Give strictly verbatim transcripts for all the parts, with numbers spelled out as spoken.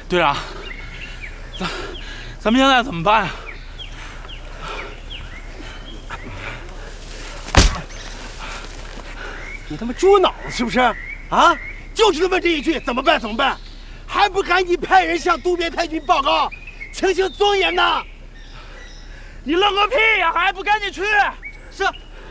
队长，咱咱们现在怎么办呀？ 你他妈猪脑子是不是？啊，就知道问这一句，怎么办？怎么办？还不赶紧派人向渡边太君报告，情形尊严呐！ 你愣个屁呀！还不赶紧去？ 是。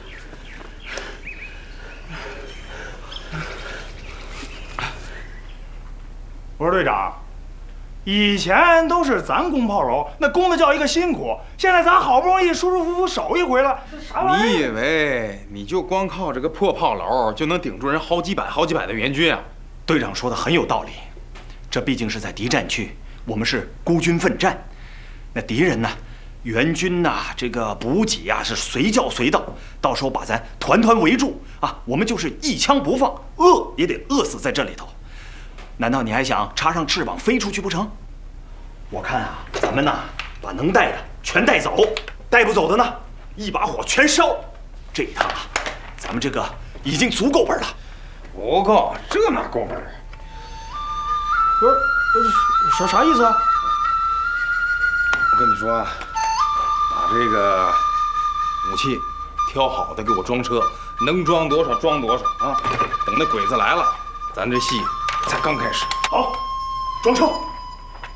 我说队长，以前都是咱攻炮楼，那攻的叫一个辛苦。现在咱好不容易舒舒服服守一回了，这啥玩意儿？ 你以为你就光靠这个破炮楼就能顶住人好几百、好几百的援军啊？ 队长说的很有道理，这毕竟是在敌占区，我们是孤军奋战。那敌人呢，援军呐、啊，这个补给呀、啊、是随叫随到，到时候把咱团团围住啊，我们就是一枪不放，饿也得饿死在这里头。难道你还想插上翅膀飞出去不成？我看啊，咱们呐，把能带的全带走，带不走的呢，一把火全烧。这一趟啊，咱们这个已经足够本了。 不够，这哪够本？ 不是，啥啥意思啊？ 我跟你说啊，把这个武器挑好的给我装车，能装多少装多少啊！等那鬼子来了，咱这戏才刚开始。 好，装车。